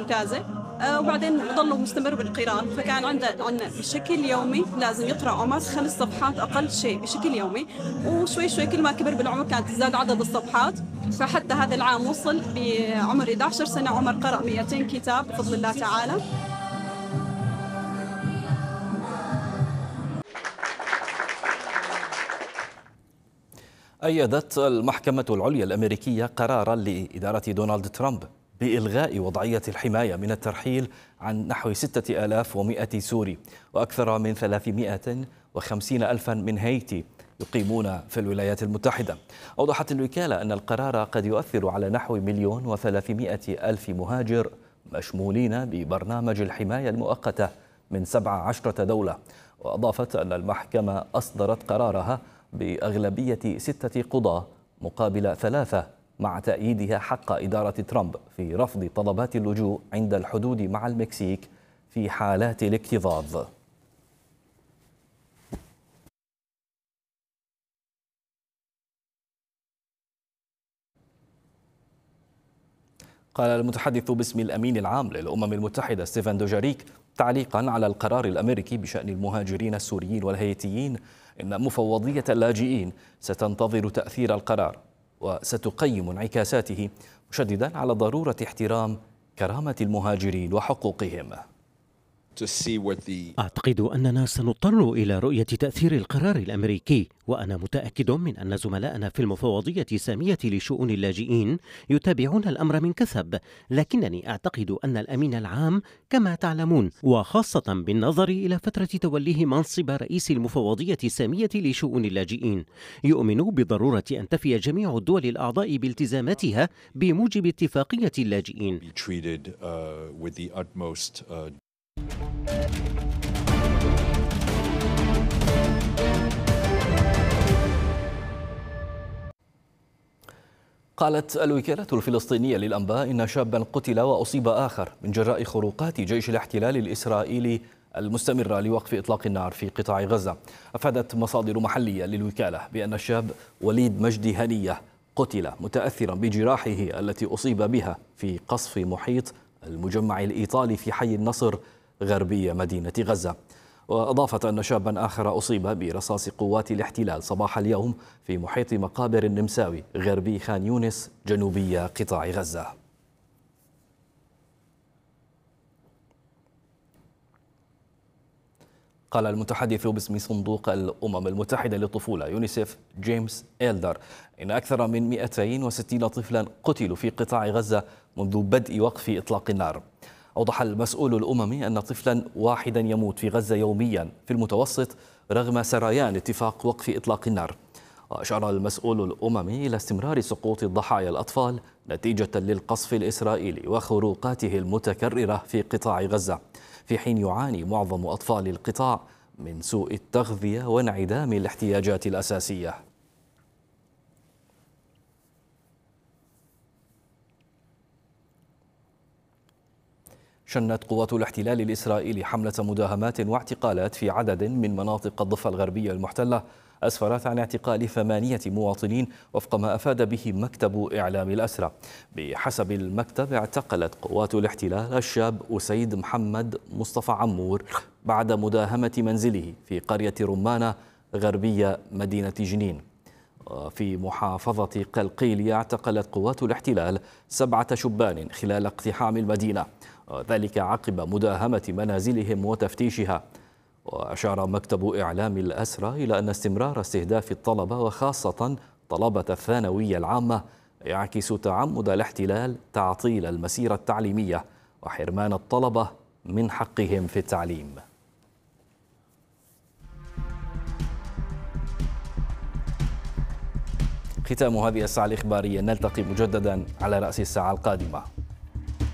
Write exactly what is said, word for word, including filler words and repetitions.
ممتازة. آه، وبعدين ضلوا مستمر بالقراءة، فكان عنده عندنا بشكل يومي لازم يقرأ عمر خمس صفحات أقل شيء بشكل يومي، وشوي شوي كل ما كبر بالعمر كانت تزداد عدد الصفحات. فحتى هذا العام وصل بعمر إحدى عشرة سنة عمر قرأ مئتين كتاب بفضل الله تعالى. أيدت المحكمة العليا الأمريكية قرارا لإدارة دونالد ترامب بإلغاء وضعية الحماية من الترحيل عن نحو ستة آلاف ومئة سوري وأكثر من ثلاثمئة وخمسين ألفا من هايتي يقيمون في الولايات المتحدة. أوضحت الوكالة أن القرار قد يؤثر على نحو مليون وثلاثمئة ألف مهاجر مشمولين ببرنامج الحماية المؤقتة من سبع عشرة دولة. وأضافت أن المحكمة أصدرت قرارها بأغلبية ستة قضاة مقابل ثلاثة، مع تأييدها حق إدارة ترامب في رفض طلبات اللجوء عند الحدود مع المكسيك في حالات الاكتظاظ. قال المتحدث باسم الأمين العام للأمم المتحدة ستيفان دوجاريك تعليقا على القرار الأمريكي بشأن المهاجرين السوريين والهيتيين إن مفوضية اللاجئين ستنتظر تأثير القرار وستقيم انعكاساته، مشددا على ضرورة احترام كرامة المهاجرين وحقوقهم. أعتقد أننا سنضطر إلى رؤية تأثير القرار الأمريكي، وأنا متأكد من أن زملائنا في المفوضية السامية لشؤون اللاجئين يتابعون الأمر من كثب، لكنني أعتقد أن الأمين العام كما تعلمون، وخاصة بالنظر إلى فترة توليه منصب رئيس المفوضية السامية لشؤون اللاجئين، يؤمن بضرورة أن تفي جميع الدول الأعضاء بالتزاماتها بموجب اتفاقية اللاجئين. قالت الوكالة الفلسطينية للأنباء إن شابا قتل وأصيب آخر من جراء خروقات جيش الاحتلال الإسرائيلي المستمرة لوقف إطلاق النار في قطاع غزة. أفادت مصادر محلية للوكالة بأن الشاب وليد مجدي هنية قتل متأثرا بجراحه التي أصيب بها في قصف محيط المجمع الإيطالي في حي النصر غربية مدينة غزة. وأضافت أن شابا آخر أصيب برصاص قوات الاحتلال صباح اليوم في محيط مقابر النمساوي غربي خان يونس جنوبي قطاع غزة. قال المتحدث باسم صندوق الأمم المتحدة للطفولة يونيسيف جيمس إيلدر إن أكثر من مئتين وستين طفلا قتلوا في قطاع غزة منذ بدء وقف إطلاق النار. أوضح المسؤول الأممي أن طفلا واحدا يموت في غزة يوميا في المتوسط رغم سريان اتفاق وقف إطلاق النار. وأشار المسؤول الأممي إلى استمرار سقوط الضحايا الأطفال نتيجة للقصف الإسرائيلي وخروقاته المتكررة في قطاع غزة، في حين يعاني معظم أطفال القطاع من سوء التغذية وانعدام الاحتياجات الأساسية. شنت قوات الاحتلال الإسرائيلي حملة مداهمات واعتقالات في عدد من مناطق الضفة الغربية المحتلة أسفرت عن اعتقال ثمانية مواطنين وفق ما أفاد به مكتب إعلام الأسرى. بحسب المكتب اعتقلت قوات الاحتلال الشاب أسيد محمد مصطفى عمور بعد مداهمة منزله في قرية رمانة غربية مدينة جنين. في محافظة قلقيلية اعتقلت قوات الاحتلال سبعة شبان خلال اقتحام المدينة، ذلك عقب مداهمة منازلهم وتفتيشها. وأشار مكتب إعلام الأسرى إلى أن استمرار استهداف الطلبة وخاصة طلبة الثانوية العامة يعكس تعمد الاحتلال تعطيل المسيرة التعليمية وحرمان الطلبة من حقهم في التعليم. ختام هذه الساعة الإخبارية، نلتقي مجددا على رأس الساعة القادمة.